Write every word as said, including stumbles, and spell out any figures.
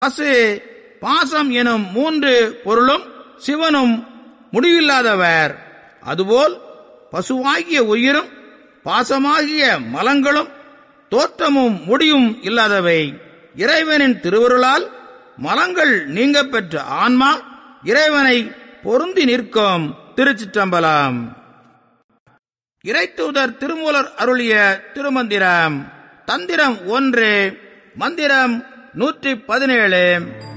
பசு, பாசம் எனும் மூன்று பொருளும் சிவனும் முடிவில்லாதவர். அதுபோல் பசுவாகிய உயிரும் பாசமாகிய மலங்களும் தோற்றமும் முடியும் இல்லாதவை. இறைவனின் திருவருளால் மலங்கள் நீங்க பெற்ற ஆன்மா இறைவனை பொருந்தி நிற்கும். திருச்சிற்றம்பலம். இறைத்தூதர் திருமூலர் அருளிய திருமந்திரம். தந்திரம் ஒன்று. மந்திரம் நூற்றி பதினேழு.